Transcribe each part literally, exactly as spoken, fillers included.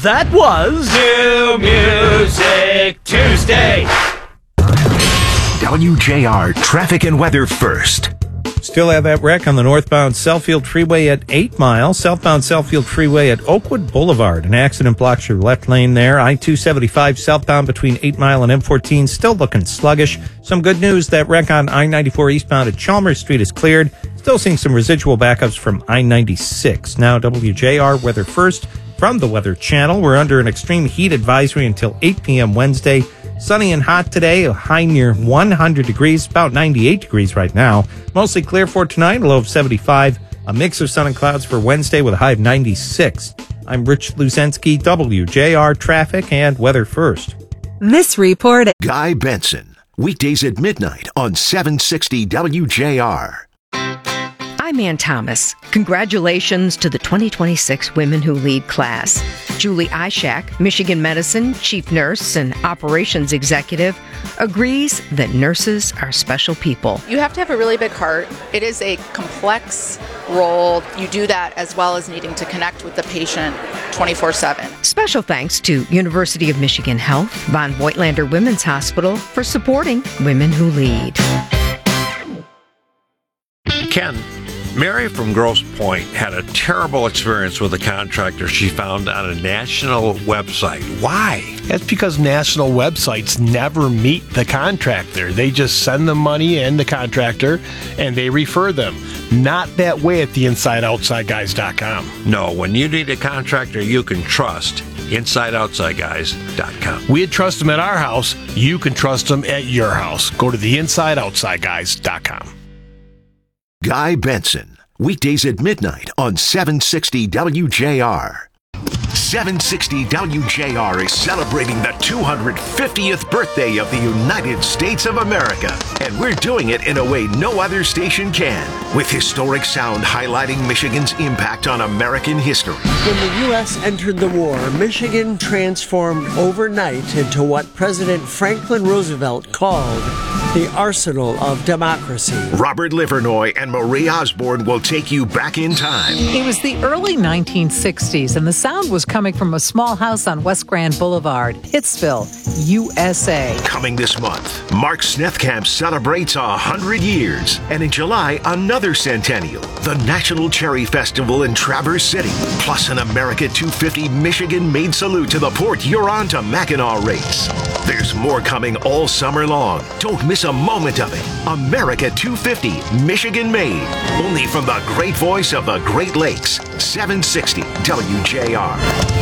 That was New Music Tuesday. W J R Traffic and Weather first. Still have that wreck on the northbound Southfield Freeway at eight Mile. Southbound Southfield Freeway at Oakwood Boulevard. An accident blocks your left lane there. I two seventy-five southbound between eight Mile and M fourteen still looking sluggish. Some good news, that wreck on I ninety-four eastbound at Chalmers Street is cleared. Still seeing some residual backups from I ninety-six. Now W J R Weather first from the Weather Channel. We're under an extreme heat advisory until eight p.m. Wednesday. Sunny and hot today, a high near one hundred degrees, about ninety-eight degrees right now. Mostly clear for tonight, a low of seventy-five. A mix of sun and clouds for Wednesday with a high of ninety-six. I'm Rich Luzensky, W J R Traffic and Weather First. This report. Guy Benson, weekdays at midnight on seven sixty W J R. I'm Ann Thomas. Congratulations to the twenty twenty-six Women Who Lead class. Julie Ishak, Michigan Medicine Chief Nurse and Operations Executive, agrees that nurses are special people. You have to have a really big heart. It is a complex role. You do that as well as needing to connect with the patient twenty-four seven. Special thanks to University of Michigan Health, Von Voigtlander Women's Hospital for supporting Women Who Lead. Ken, Mary from Grosse Pointe had a terrible experience with a contractor she found on a national website. Why? That's because national websites never meet the contractor. They just send the money in, the contractor, and they refer them. Not that way at the inside outside guys dot com. No, when you need a contractor you can trust, inside outside guys dot com. We'd trust them at our house. You can trust them at your house. Go to the inside outside guys dot com. Guy Benson, weekdays at midnight on seven sixty W J R. seven sixty W J R is celebrating the two hundred fiftieth birthday of the United States of America. And we're doing it in a way no other station can, with historic sound highlighting Michigan's impact on American history. When the U S entered the war, Michigan transformed overnight into what President Franklin Roosevelt called the arsenal of democracy. Robert Livernoy and Marie Osborne will take you back in time. It was the early nineteen sixties, and the sound was coming from a small house on West Grand Boulevard, Pittsville, U S A. Coming this month, Mark Snethkamp celebrates a hundred years. And in July, another centennial, the National Cherry Festival in Traverse City, plus an America two fifty Michigan-made salute to the Port Huron to Mackinac race. There's more coming all summer long. Don't miss a moment of it. America two fifty, Michigan made. Only from the great voice of the Great Lakes. seven sixty W J R.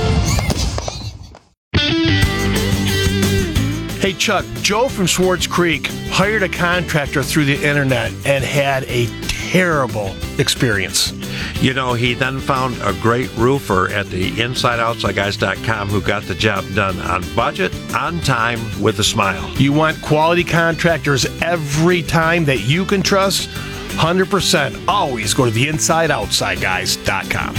Hey Chuck, Joe from Swartz Creek hired a contractor through the internet and had a terrible experience. You know, he then found a great roofer at the inside outside guys dot com who got the job done on budget, on time, with a smile. You want quality contractors every time that you can trust? one hundred percent. Always go to the inside outside guys dot com.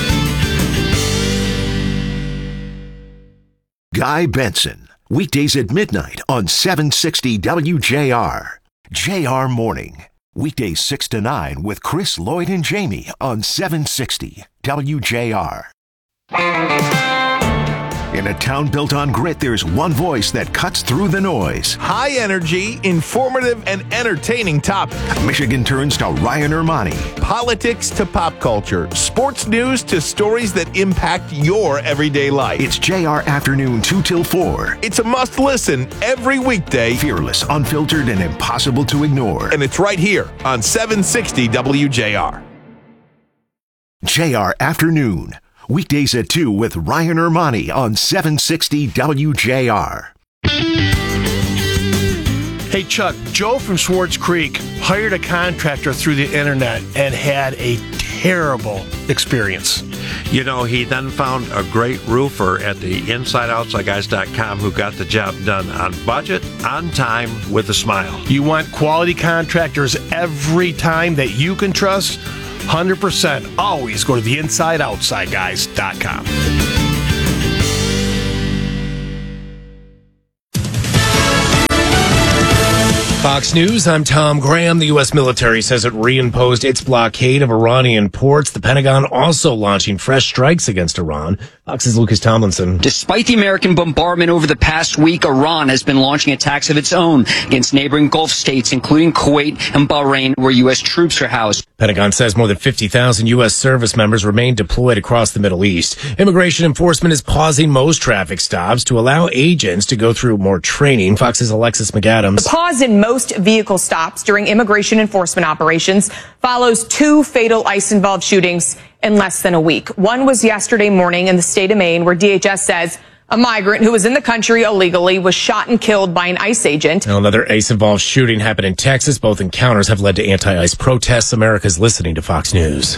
Guy Benson, weekdays at midnight on seven sixty W J R. J R Morning. Weekdays six to nine with Chris, Lloyd, and Jamie on seven sixty W J R. In a town built on grit, there's one voice that cuts through the noise. High energy, informative, and entertaining topic. Michigan turns to Ryan Ermani. Politics to pop culture. Sports news to stories that impact your everyday life. It's J R Afternoon two till four. It's a must listen every weekday. Fearless, unfiltered, and impossible to ignore. And it's right here on seven sixty W J R. J R Afternoon. Weekdays at two with Ryan Ermani on seven sixty W J R. Hey Chuck, Joe from Swartz Creek hired a contractor through the internet and had a terrible experience. You know, he then found a great roofer at the inside outside guys dot com who got the job done on budget, on time, with a smile. You want quality contractors every time that you can trust? one hundred percent. Always go to the inside outside guys dot com. Fox News, I'm Tom Graham. The U S military says it reimposed its blockade of Iranian ports. The Pentagon also launching fresh strikes against Iran. Fox's Lucas Tomlinson. Despite the American bombardment over the past week, Iran has been launching attacks of its own against neighboring Gulf states, including Kuwait and Bahrain, where U S troops are housed. Pentagon says more than fifty thousand U S service members remain deployed across the Middle East. Immigration enforcement is pausing most traffic stops to allow agents to go through more training. Fox's Alexis McAdams. The pause in most vehicle stops during immigration enforcement operations follows two fatal ICE-involved shootings in less than a week. One was yesterday morning in the state of Maine, where D H S says a migrant who was in the country illegally was shot and killed by an ICE agent. Now, another ICE-involved shooting happened in Texas. Both encounters have led to anti-ICE protests. America's listening to Fox News.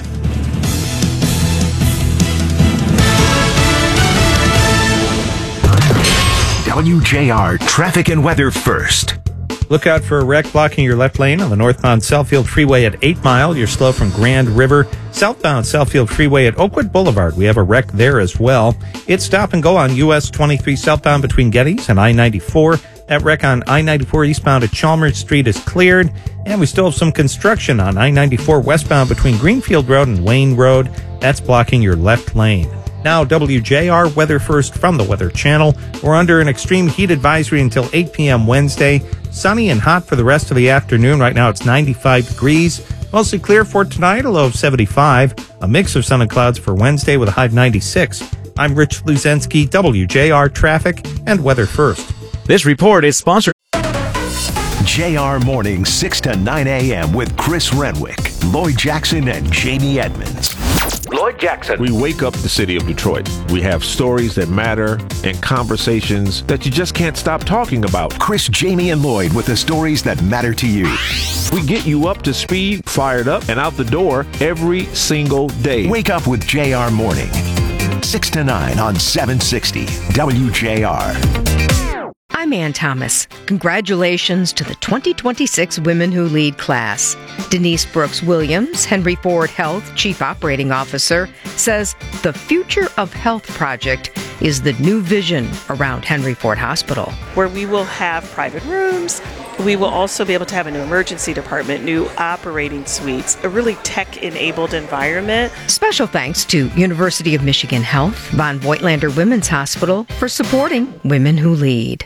W J R traffic and weather first. Look out for a wreck blocking your left lane on the northbound Southfield Freeway at eight mile. You're slow from Grand River. Southbound Southfield Freeway at Oakwood Boulevard. We have a wreck there as well. It's stop and go on U S twenty-three southbound between Gettys and I ninety-four. That wreck on I ninety-four eastbound at Chalmers Street is cleared. And we still have some construction on I ninety-four westbound between Greenfield Road and Wayne Road. That's blocking your left lane. Now, W J R weather first from the Weather Channel. We're under an extreme heat advisory until eight p.m. Wednesday. Sunny and hot for the rest of the afternoon. Right now it's ninety-five degrees. Mostly clear for tonight, a low of seventy-five. A mix of sun and clouds for Wednesday with a high of ninety-six. I'm Rich Luzensky, W J R Traffic and Weather First. This report is sponsored. J R Morning, six to nine a.m. with Chris Renwick, Lloyd Jackson, and Jamie Edmonds. Lloyd Jackson. We wake up the city of Detroit. We have stories that matter and conversations that you just can't stop talking about. Chris, Jamie, and Lloyd with the stories that matter to you. We get you up to speed, fired up, and out the door every single day. Wake up with J R Morning, six to nine on seven sixty W J R. I'm Ann Thomas. Congratulations to the twenty twenty-six Women Who Lead class. Denise Brooks Williams, Henry Ford Health Chief Operating Officer, says the Future of Health project is the new vision around Henry Ford Hospital. Where we will have private rooms, we will also be able to have a new emergency department, new operating suites, a really tech-enabled environment. Special thanks to University of Michigan Health, Von Voigtlander Women's Hospital for supporting Women Who Lead.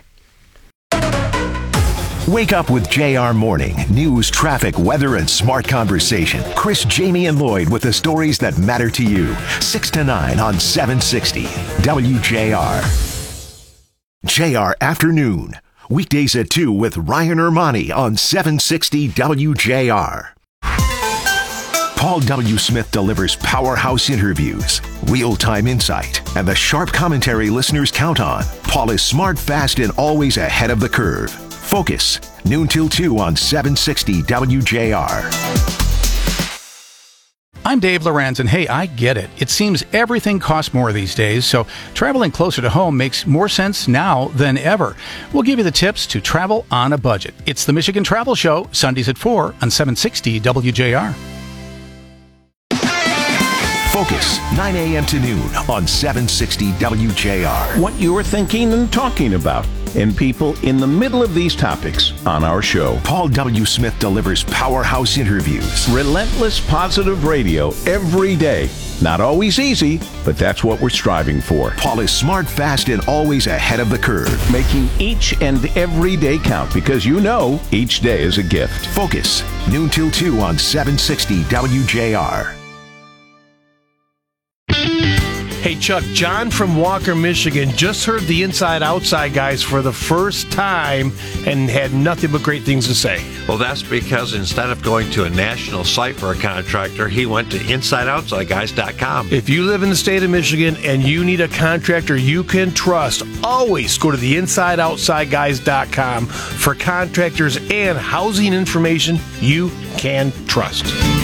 Wake up with J R Morning. News, traffic, weather, and smart conversation. Chris, Jamie, and Lloyd with the stories that matter to you. six to nine on seven sixty W J R. J R Afternoon. Weekdays at two with Ryan Ermani on seven sixty W J R. Paul W. Smith delivers powerhouse interviews, real-time insight, and the sharp commentary listeners count on. Paul is smart, fast, and always ahead of the curve. Focus, noon till two on seven sixty W J R. I'm Dave Lorenz, and hey, I get it. It seems everything costs more these days, so traveling closer to home makes more sense now than ever. We'll give you the tips to travel on a budget. It's the Michigan Travel Show, Sundays at four on seven sixty W J R. Focus, nine a.m. to noon on seven sixty W J R. What you're thinking and talking about, and people in the middle of these topics on our show. Paul W. Smith delivers powerhouse interviews. Relentless positive radio every day. Not always easy, but that's what we're striving for. Paul is smart, fast, and always ahead of the curve. Making each and every day count, because you know each day is a gift. Focus, noon till two on seven sixty W J R. Hey, Chuck, John from Walker, Michigan, just heard the Inside Outside guys for the first time and had nothing but great things to say. Well, that's because instead of going to a national site for a contractor, he went to inside outside guys dot com. If you live in the state of Michigan and you need a contractor you can trust, always go to the inside outside guys dot com for contractors and housing information you can trust.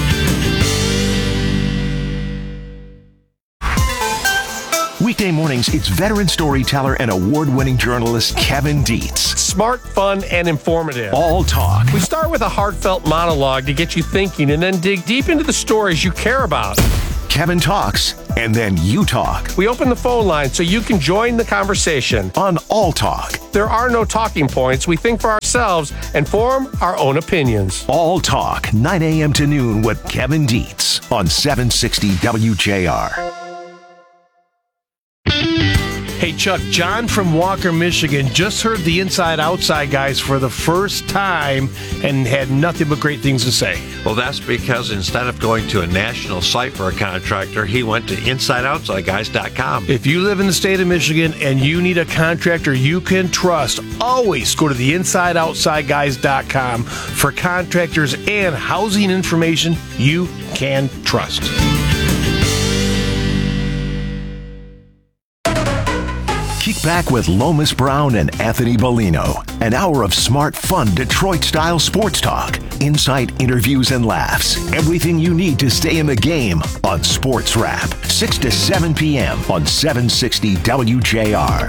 Weekday mornings, it's veteran storyteller and award-winning journalist Kevin Dietz. Smart, fun, and informative. All talk. We start with a heartfelt monologue to get you thinking and then dig deep into the stories you care about. Kevin talks, and then you talk. We open the phone line so you can join the conversation. On All Talk. There are no talking points. We think for ourselves and form our own opinions. All Talk, nine a.m. to noon with Kevin Dietz on seven sixty W J R. Hey, Chuck, John from Walker, Michigan, just heard the Inside Outside guys for the first time and had nothing but great things to say. Well, that's because instead of going to a national site for a contractor, he went to inside outside guys dot com. If you live in the state of Michigan and you need a contractor you can trust, always go to the inside outside guys dot com for contractors and housing information you can trust. Kick back with Lomas Brown and Anthony Bellino. An hour of smart, fun, Detroit-style sports talk. Insight, interviews, and laughs. Everything you need to stay in the game on Sports Wrap. six to seven p.m. on seven sixty W J R.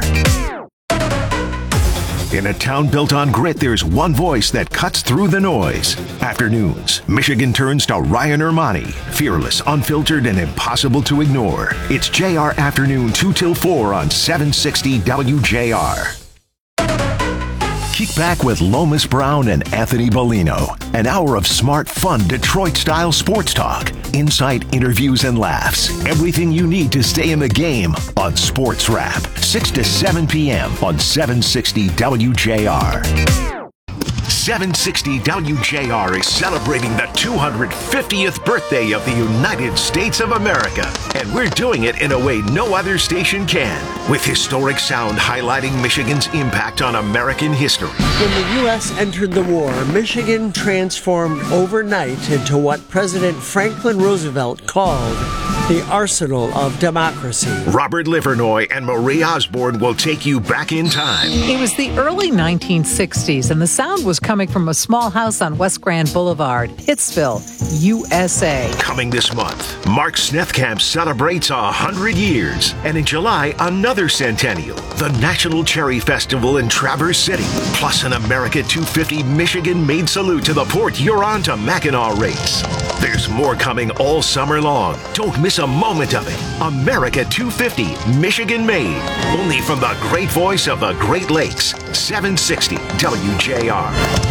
In a town built on grit, there's one voice that cuts through the noise. Afternoons, Michigan turns to Ryan Ermani. Fearless, unfiltered, and impossible to ignore. It's J R Afternoon two till four on seven sixty W J R. Kick back with Lomas Brown and Anthony Bellino. An hour of smart, fun, Detroit-style sports talk. Insight, interviews, and laughs. Everything you need to stay in the game on Sports Wrap. six to seven p.m. on seven sixty W J R. seven sixty W J R is celebrating the two hundred fiftieth birthday of the United States of America. And we're doing it in a way no other station can, with historic sound highlighting Michigan's impact on American history. When the U S entered the war, Michigan transformed overnight into what President Franklin Roosevelt called the arsenal of democracy. Robert Livernoy and Marie Osborne will take you back in time. It was the early nineteen sixties, and the sound was coming from a small house on West Grand Boulevard, Pittsville, U S A. Coming this month, Mark Snethkamp celebrates a hundred years, and in July, another centennial, the National Cherry Festival in Traverse City, plus an America two fifty Michigan-made salute to the Port Huron to Mackinac race. There's more coming all summer long. Don't miss a moment of it. America two fifty, Michigan-made. Only from the great voice of the Great Lakes, seven sixty W J R.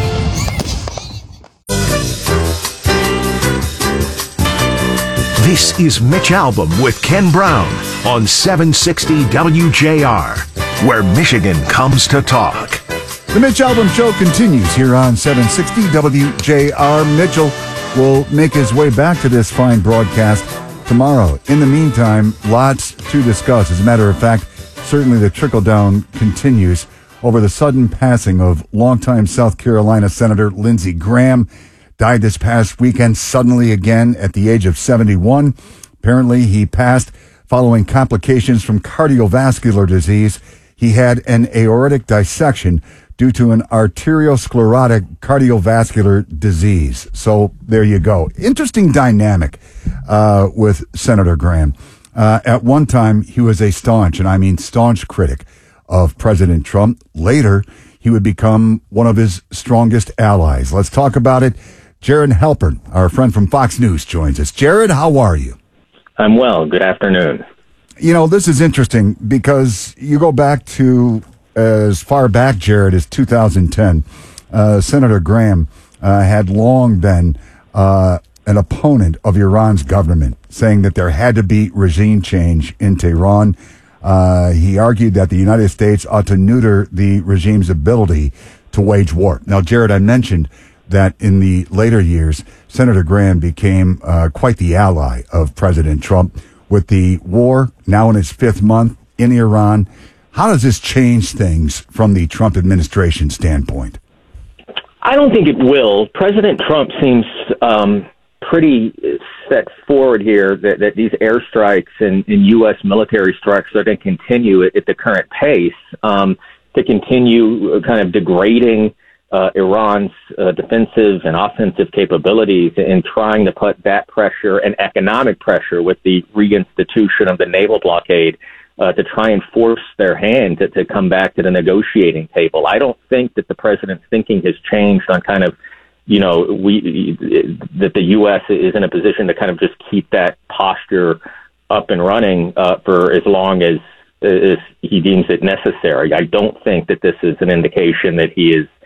This is Mitch Albom with Ken Brown on seven sixty W J R, where Michigan comes to talk. The Mitch Albom Show continues here on seven sixty W J R. Mitchell will make his way back to this fine broadcast tomorrow. In the meantime, lots to discuss. As a matter of fact, certainly the trickle-down continues over the sudden passing of longtime South Carolina Senator Lindsey Graham. Died this past weekend suddenly again at the age of seventy-one. Apparently, he passed following complications from cardiovascular disease. He had an aortic dissection due to an arteriosclerotic cardiovascular disease. So there you go. Interesting dynamic uh, with Senator Graham. Uh, at one time, he was a staunch, and I mean staunch critic of President Trump. Later, he would become one of his strongest allies. Let's talk about it. Jared Halpern, our friend from Fox News, joins us. Jared, how are you? I'm well. Good afternoon. You know, this is interesting because you go back to as far back, Jared, as two thousand ten. Uh, Senator Graham uh, had long been uh, an opponent of Iran's government, saying that there had to be regime change in Tehran. Uh, he argued that the United States ought to neuter the regime's ability to wage war. Now, Jared, I mentioned that in the later years, Senator Graham became uh, quite the ally of President Trump with the war now in its fifth month in Iran. How does this change things from the Trump administration standpoint? I don't think it will. President Trump seems um, pretty set forward here that, that these airstrikes and, and U S military strikes are going to continue at, at the current pace, um, to continue kind of degrading uh, Iran's uh, defensive and offensive capabilities and trying to put that pressure and economic pressure with the reinstitution of the naval blockade Uh, to try and force their hand to, to come back to the negotiating table. I don't think that the president's thinking has changed on kind of, you know, we that the U S is in a position to kind of just keep that posture up and running uh, for as long as, as he deems it necessary. I don't think that this is an indication that he is